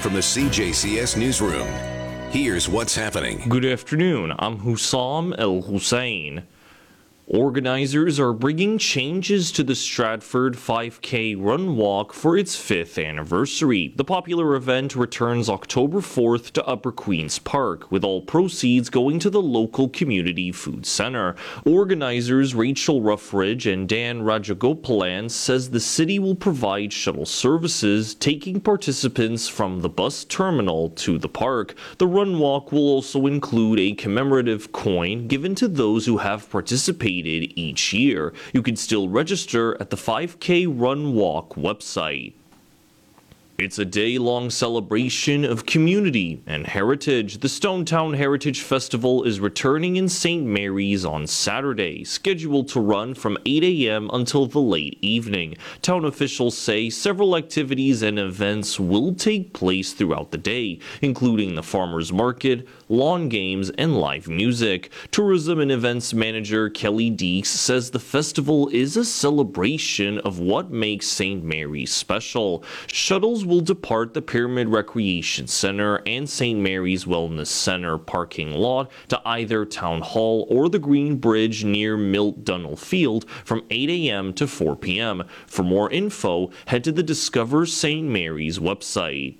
From the CJCS Newsroom, here's what's happening. Good afternoon. I'm Hussam El Hussein. Organizers are bringing changes to the Stratford 5K Run Walk for its 5th anniversary. The popular event returns October 4th to Upper Queen's Park, with all proceeds going to the local community food center. Organizers Rachel Ruffridge and Dan Rajagopalan says the city will provide shuttle services, taking participants from the bus terminal to the park. The run walk will also include a commemorative coin given to those who have participated each year. You can still register at the 5K Run Walk website. It's a day-long celebration of community and heritage. The Stonetown Heritage Festival is returning in St. Mary's on Saturday, scheduled to run from 8 a.m. until the late evening. Town officials say several activities and events will take place throughout the day, including the farmers market, lawn games, and live music. Tourism and events manager Kelly Deeks says the festival is a celebration of what makes St. Mary's special. Shuttles will depart the Pyramid Recreation Center and St. Mary's Wellness Center parking lot to either Town Hall or the Green Bridge near Milt Dunnell Field from 8 a.m. to 4 p.m. For more info, head to the Discover St. Mary's website.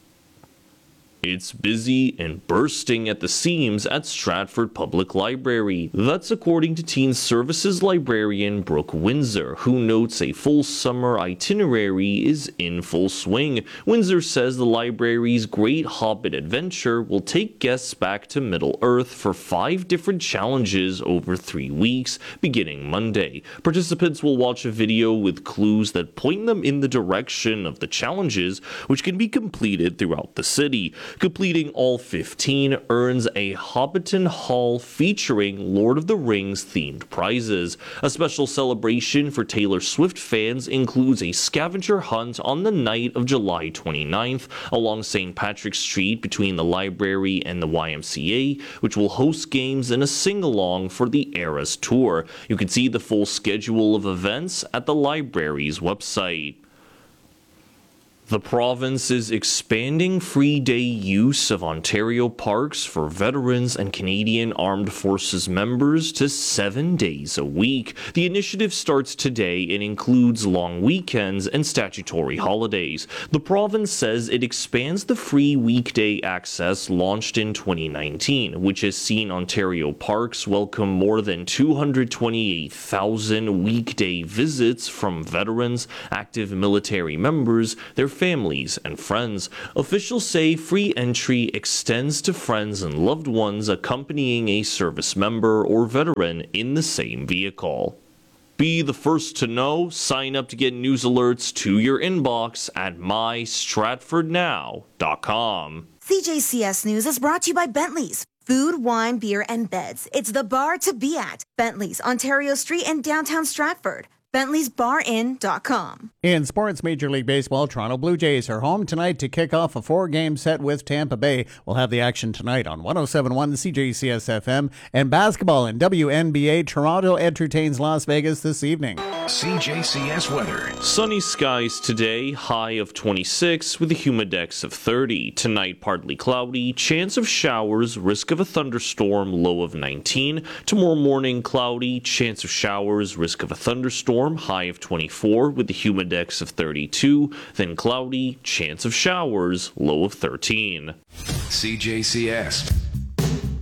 It's busy and bursting at the seams at Stratford Public Library. That's according to Teen Services librarian Brooke Windsor, who notes a full summer itinerary is in full swing. Windsor says the library's Great Hobbit Adventure will take guests back to Middle-earth for 5 different challenges over 3 weeks, beginning Monday. Participants will watch a video with clues that point them in the direction of the challenges, which can be completed throughout the city. Completing all 15 earns a Hobbiton Hall featuring Lord of the Rings themed prizes. A special celebration for Taylor Swift fans includes a scavenger hunt on the night of July 29th along St. Patrick's Street between the library and the YMCA, which will host games and a sing-along for the Eras Tour. You can see the full schedule of events at the library's website. The province is expanding free day use of Ontario parks for veterans and Canadian Armed Forces members to 7 days a week. The initiative starts today and includes long weekends and statutory holidays. The province says it expands the free weekday access launched in 2019, which has seen Ontario parks welcome more than 228,000 weekday visits from veterans, active military members, their families, and friends. Officials say free entry extends to friends and loved ones accompanying a service member or veteran in the same vehicle. Be the first to know. Sign up to get news alerts to your inbox at mystratfordnow.com. CJCS News is brought to you by Bentley's. Food, wine, beer, and beds. It's the bar to be at. Bentley's, Ontario Street in downtown Stratford. Bentley'sBarIn.com. In sports, Major League Baseball, Toronto Blue Jays are home tonight to kick off a 4-game set with Tampa Bay. We'll have the action tonight on 107.1 CJCS FM. And basketball in WNBA, Toronto entertains Las Vegas this evening. CJCS weather. Sunny skies today, high of 26 with a humidex of 30. Tonight, partly cloudy, chance of showers, risk of a thunderstorm, low of 19. Tomorrow morning, cloudy, chance of showers, risk of a thunderstorm, high of 24 with the humidex of 32, then cloudy, chance of showers, low of 13. CJCS